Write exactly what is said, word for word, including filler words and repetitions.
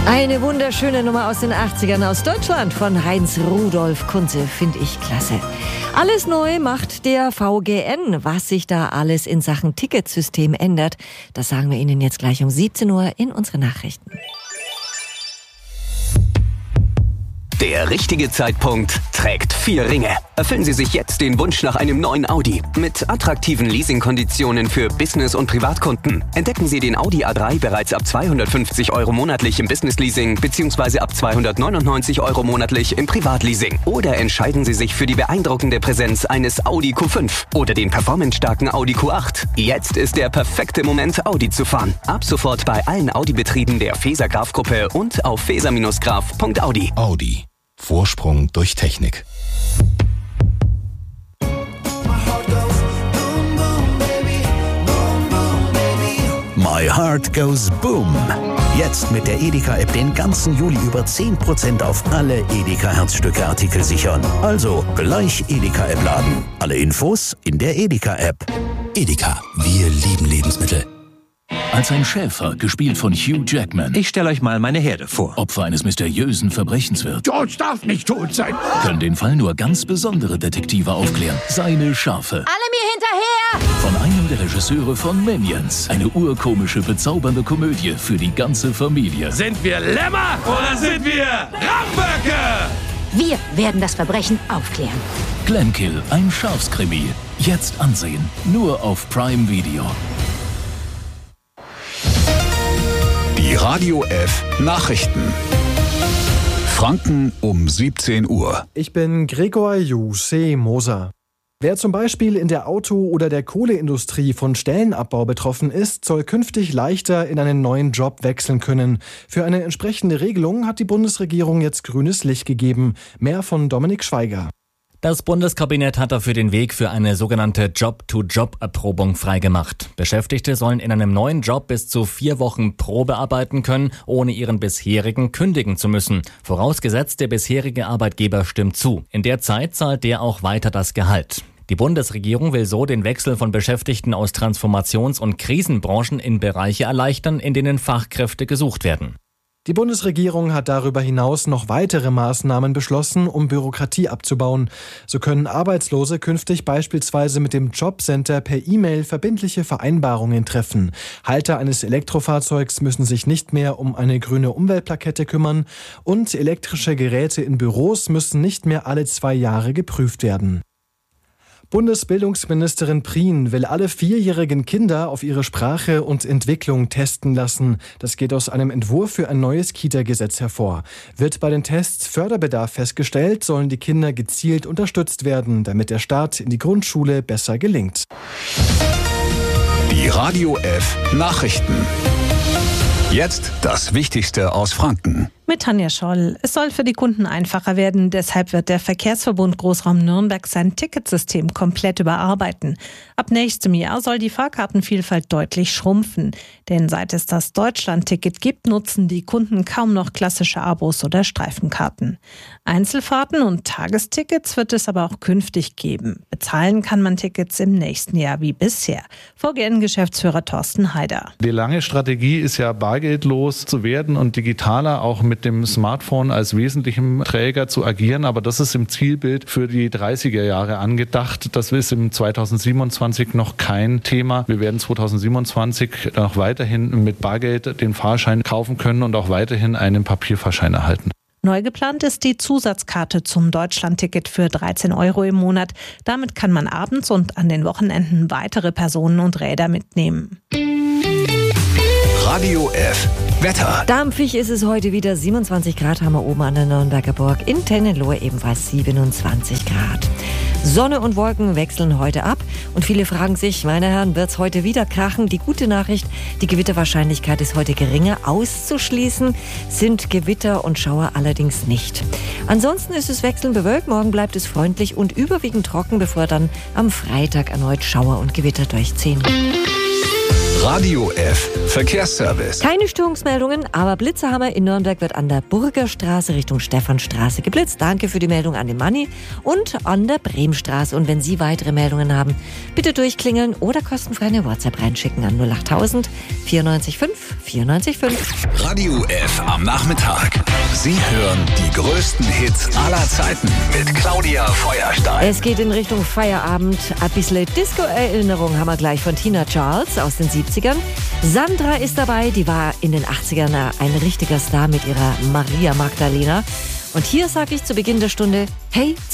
Eine wunderschöne Nummer aus den achtzigern aus Deutschland von Heinz Rudolf Kunze, finde ich klasse. Alles neu macht der V G N. Was sich da alles in Sachen Ticketsystem ändert, das sagen wir Ihnen jetzt gleich um siebzehn Uhr in unseren Nachrichten. Der richtige Zeitpunkt trägt vier Ringe. Erfüllen Sie sich jetzt den Wunsch nach einem neuen Audi mit attraktiven Leasingkonditionen für Business- und Privatkunden. Entdecken Sie den Audi A drei bereits ab zweihundertfünfzig Euro monatlich im Business-Leasing bzw. ab zweihundertneunundneunzig Euro monatlich im Privatleasing. Oder entscheiden Sie sich für die beeindruckende Präsenz eines Audi Q fünf oder den performancestarken Audi Q acht. Jetzt ist der perfekte Moment, Audi zu fahren. Ab sofort bei allen Audi-Betrieben der Feser-Graf-Gruppe und auf feser Graf punkt audi. Audi. Vorsprung durch Technik. My Heart Goes Boom. Jetzt mit der Edeka-App den ganzen Juli über zehn Prozent auf alle Edeka-Herzstücke-Artikel sichern. Also gleich Edeka-App laden. Alle Infos in der Edeka-App. Edeka, wir lieben Lebensmittel. Als ein Schäfer, gespielt von Hugh Jackman, Ich stelle euch mal meine Herde vor. Opfer eines mysteriösen Verbrechens wird, George darf nicht tot sein. können den Fall nur ganz besondere Detektive aufklären. Seine Schafe. Alle mir hinterher! Von einem der Regisseure von Minions. Eine urkomische, bezaubernde Komödie für die ganze Familie. Sind wir Lämmer oder sind wir Ramböcke? Wir werden das Verbrechen aufklären. Glenkill, ein Schafskrimi. Jetzt ansehen. Nur auf Prime Video. Die Radio F Nachrichten. Franken um siebzehn Uhr. Ich bin Gregor Jussi Moser. Wer zum Beispiel in der Auto- oder der Kohleindustrie von Stellenabbau betroffen ist, soll künftig leichter in einen neuen Job wechseln können. Für eine entsprechende Regelung hat die Bundesregierung jetzt grünes Licht gegeben. Mehr von Dominik Schweiger. Das Bundeskabinett hat dafür den Weg für eine sogenannte Job-to-Job-Erprobung freigemacht. Beschäftigte sollen in einem neuen Job bis zu vier Wochen Probe arbeiten können, ohne ihren bisherigen kündigen zu müssen. Vorausgesetzt, der bisherige Arbeitgeber stimmt zu. In der Zeit zahlt der auch weiter das Gehalt. Die Bundesregierung will so den Wechsel von Beschäftigten aus Transformations- und Krisenbranchen in Bereiche erleichtern, in denen Fachkräfte gesucht werden. Die Bundesregierung hat darüber hinaus noch weitere Maßnahmen beschlossen, um Bürokratie abzubauen. So können Arbeitslose künftig beispielsweise mit dem Jobcenter per E-Mail verbindliche Vereinbarungen treffen. Halter eines Elektrofahrzeugs müssen sich nicht mehr um eine grüne Umweltplakette kümmern und elektrische Geräte in Büros müssen nicht mehr alle zwei Jahre geprüft werden. Bundesbildungsministerin Prien will alle vierjährigen Kinder auf ihre Sprache und Entwicklung testen lassen. Das geht aus einem Entwurf für ein neues Kita-Gesetz hervor. Wird bei den Tests Förderbedarf festgestellt, sollen die Kinder gezielt unterstützt werden, damit der Start in die Grundschule besser gelingt. Die Radio F Nachrichten. Jetzt das Wichtigste aus Franken. Mit Tanja Scholl. Es soll für die Kunden einfacher werden. Deshalb wird der Verkehrsverbund Großraum Nürnberg sein Ticketsystem komplett überarbeiten. Ab nächstem Jahr soll die Fahrkartenvielfalt deutlich schrumpfen. Denn seit es das Deutschland-Ticket gibt, nutzen die Kunden kaum noch klassische Abos oder Streifenkarten. Einzelfahrten und Tagestickets wird es aber auch künftig geben. Bezahlen kann man Tickets im nächsten Jahr wie bisher. V G N-Geschäftsführer Thorsten Haider. Die lange Strategie ist ja, bargeldlos zu werden und digitaler auch mit dem Smartphone als wesentlichem Träger zu agieren. Aber das ist im Zielbild für die dreißiger Jahre angedacht. Das ist im zweitausendsiebenundzwanzig noch kein Thema. Wir werden zweitausendsiebenundzwanzig noch weiterhin mit Bargeld den Fahrschein kaufen können und auch weiterhin einen Papierfahrschein erhalten. Neu geplant ist die Zusatzkarte zum Deutschlandticket für dreizehn Euro im Monat. Damit kann man abends und an den Wochenenden weitere Personen und Räder mitnehmen. Radio F Wetter. Dampfig ist es heute wieder. siebenundzwanzig Grad haben wir oben an der Nürnberger Burg. In Tennenlohe ebenfalls siebenundzwanzig Grad. Sonne und Wolken wechseln heute ab. Und viele fragen sich, meine Herren, wird es heute wieder krachen? Die gute Nachricht, die Gewitterwahrscheinlichkeit ist heute geringer. Auszuschließen sind Gewitter und Schauer allerdings nicht. Ansonsten ist es wechselnd bewölkt. Morgen bleibt es freundlich und überwiegend trocken, bevor dann am Freitag erneut Schauer und Gewitter durchziehen. Radio F Verkehrsservice. Keine Störungsmeldungen, aber Blitzerhammer in Nürnberg wird an der Burgerstraße Richtung Stephanstraße geblitzt. Danke für die Meldung an den Manni und an der Bremstraße. Und wenn Sie weitere Meldungen haben, bitte durchklingeln oder kostenfrei eine WhatsApp reinschicken an null achttausend vierundneunzig fünf vierundneunzig fünf. Radio F am Nachmittag. Sie hören die größten Hits aller Zeiten mit Claudia Feuerstein. Es geht in Richtung Feierabend. Ein bisschen Disco-Erinnerung haben wir gleich von Tina Charles aus den siebzigern. Sandra ist dabei, die war in den achtzigern ein richtiger Star mit ihrer Maria Magdalena. Und hier sage ich zu Beginn der Stunde, hey,